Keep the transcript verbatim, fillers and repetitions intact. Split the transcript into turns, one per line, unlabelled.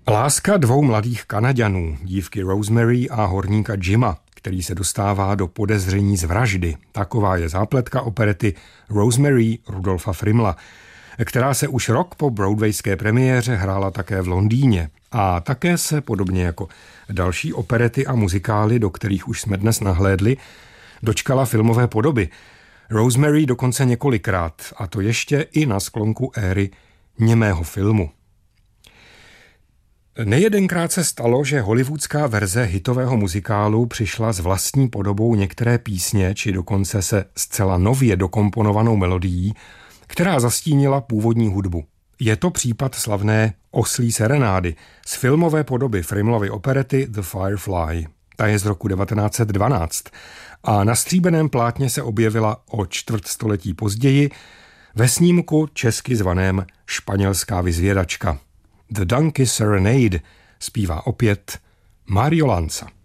Láska dvou mladých Kanaďanů, dívky Rosemary a horníka Jima, který se dostává do podezření z vraždy. Taková je zápletka operety Rosemary Rudolfa Frimla, která se už rok po broadwayské premiéře hrála také v Londýně. A také se, podobně jako další operety a muzikály, do kterých už jsme dnes nahlédli, dočkala filmové podoby. Rosemary dokonce několikrát, a to ještě i na sklonku éry němého filmu. Nejedenkrát se stalo, že hollywoodská verze hitového muzikálu přišla s vlastní podobou některé písně, či dokonce se zcela nově dokomponovanou melodií, která zastínila původní hudbu. Je to případ slavné Oslí serenády z filmové podoby Frimlovy operety The Firefly. Ta je z roku devatenáct set dvanáct a na stříbrném plátně se objevila o čtvrtstoletí později ve snímku česky zvaném Španělská vyzvědačka. The Donkey Serenade zpívá opět Mario Lanza.